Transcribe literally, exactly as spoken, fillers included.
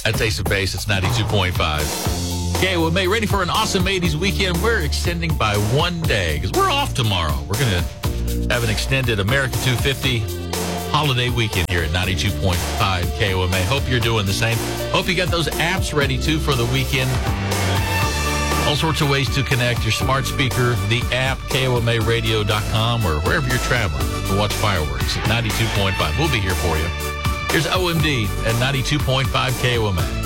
That's Ace of Base. It's ninety-two point five. Okay, well, May, ready for an awesome eighties weekend? We're extending by one day because we're off tomorrow. We're going to have an extended America two fifty holiday weekend here at ninety-two point five K O M A. Hope you're doing the same. Hope you got those apps ready, too, for the weekend. All sorts of ways to connect your smart speaker, the app, K O M A radio dot com, or wherever you're traveling to watch fireworks at ninety-two point five. We'll be here for you. Here's O M D at ninety-two point five K O M A.